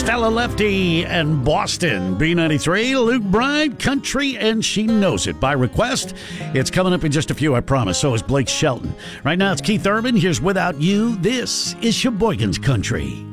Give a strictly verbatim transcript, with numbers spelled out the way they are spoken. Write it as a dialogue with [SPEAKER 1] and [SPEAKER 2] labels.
[SPEAKER 1] Stella Lefty and Boston. B ninety-three, Luke Bryan, Country, and She Knows It by request. It's coming up in just a few, I promise. So is Blake Shelton. Right now, it's Keith Urban. Here's Without You. This is Sheboygan's Country.